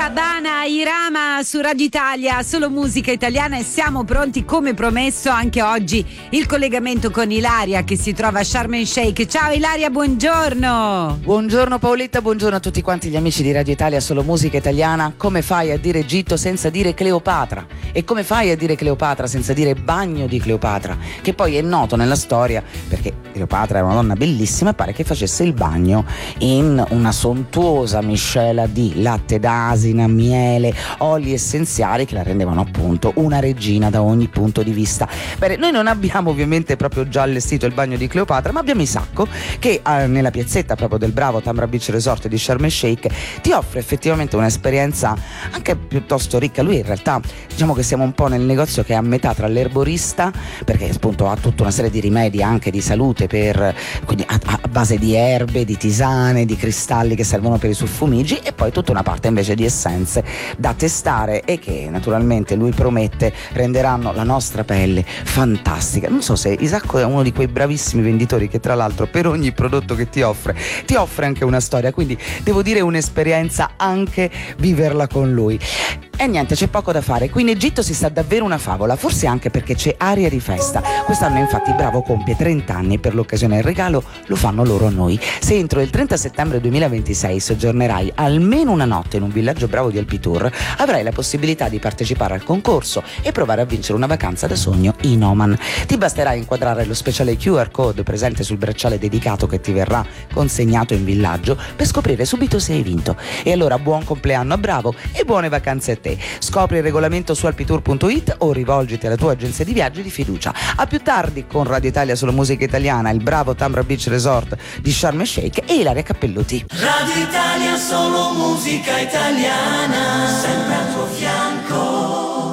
Gabbana, Irama su Radio Italia, solo musica italiana, e siamo pronti come promesso anche oggi il collegamento con Ilaria che si trova a Sharm el Sheikh. Ciao Ilaria, buongiorno. Buongiorno Paoletta, buongiorno a tutti quanti gli amici di Radio Italia, solo musica italiana. Come fai a dire Egitto senza dire Cleopatra? E come fai a dire Cleopatra senza dire bagno di Cleopatra? Che poi è noto nella storia perché Cleopatra era una donna bellissima e pare che facesse il bagno in una sontuosa miscela di latte d'asina, miele, oli essenziali che la rendevano appunto una regina da ogni punto di vista. Bene, noi non abbiamo ovviamente proprio già allestito il bagno di Cleopatra, ma abbiamo Isacco che nella piazzetta proprio del bravo Tamra Beach Resort di Sharm el Sheikh ti offre effettivamente un'esperienza anche piuttosto ricca. Lui in realtà diciamo che siamo un po' nel negozio che è a metà tra l'erborista, perché appunto ha tutta una serie di rimedi anche di salute quindi a base di erbe, di tisane, di cristalli che servono per i suffumigi, e poi tutta una parte invece di essenze da testare e che naturalmente lui promette renderanno la nostra pelle fantastica. Non so se Isacco è uno di quei bravissimi venditori che tra l'altro per ogni prodotto che ti offre anche una storia, quindi devo dire un'esperienza anche viverla con lui. E niente, c'è poco da fare. Qui in Egitto si sta davvero una favola, forse anche perché c'è aria di festa. Quest'anno infatti Bravo compie 30 anni e per l'occasione il regalo lo fanno loro a noi. Se entro il 30 settembre 2026 soggiornerai almeno una notte in un villaggio Bravo di Alpitour, avrai la possibilità di partecipare al concorso e provare a vincere una vacanza da sogno in Oman. Ti basterà inquadrare lo speciale QR code presente sul bracciale dedicato che ti verrà consegnato in villaggio per scoprire subito se hai vinto. E allora buon compleanno a Bravo e buone vacanze a te. Scopri il regolamento su alpitour.it o rivolgiti alla tua agenzia di viaggi di fiducia. A più tardi con Radio Italia solo musica italiana, il bravo Tamra Beach Resort di Sharm el Sheikh e Ilaria Cappelluti. Radio Italia solo musica italiana, sempre al tuo fianco.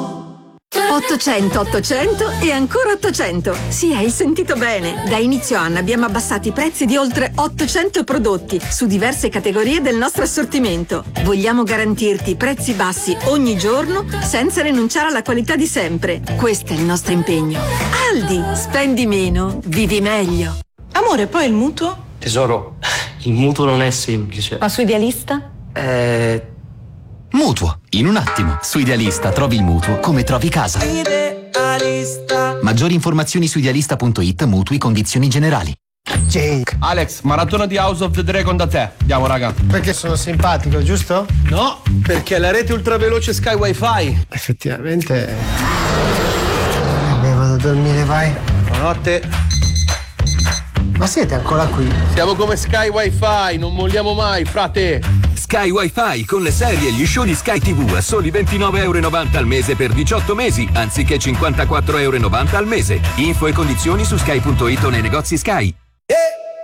800 800 e ancora 800. Sì, hai sentito bene. Da inizio anno abbiamo abbassato i prezzi di oltre 800 prodotti su diverse categorie del nostro assortimento. Vogliamo garantirti prezzi bassi ogni giorno senza rinunciare alla qualità di sempre. Questo è il nostro impegno. Aldi, spendi meno, vivi meglio. Amore, poi il mutuo? Tesoro, il mutuo non è semplice. Ma su Idealista? Mutuo, in un attimo. Su Idealista trovi il mutuo come trovi casa. Idealista. Maggiori informazioni su idealista.it, mutui, condizioni generali. Jake. Alex, maratona di House of the Dragon da te. Andiamo, raga. Perché sono simpatico, giusto? No, perché la rete ultraveloce Sky Wi-Fi. Effettivamente. Vabbè, vado a dormire, vai. Buonanotte. Ma siete ancora qui? Siamo come Sky Wi-Fi, non molliamo mai, frate. Sky Wi-Fi con le serie e gli show di Sky TV a soli €29,90 al mese per 18 mesi, anziché €54,90 al mese. Info e condizioni su sky.it o nei negozi Sky.